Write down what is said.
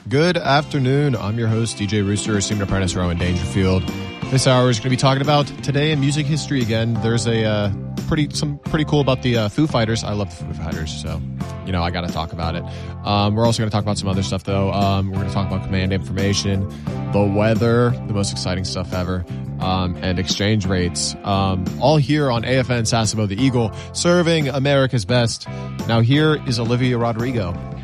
Good afternoon. I'm your host, DJ Rooster, Senior Apprentice Rowan Dangerfield. This hour is going to be talking about today in music history again. There's some pretty cool about the Foo Fighters. I love the Foo Fighters, so I got to talk about it. We're also going to talk about some other stuff, though. We're going to talk about command information, the weather, the most exciting stuff ever, and exchange rates. All here on AFN Sasebo, the Eagle, serving America's best. Now here is Olivia Rodrigo.